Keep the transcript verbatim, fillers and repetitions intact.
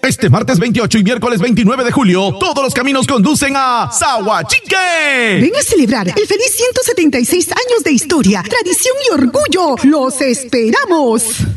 Este martes veintiocho y miércoles veintinueve de julio, todos los caminos conducen a Sahuachique. Ven a celebrar el feliz ciento setenta y seis años de historia, tradición y orgullo. ¡Los esperamos!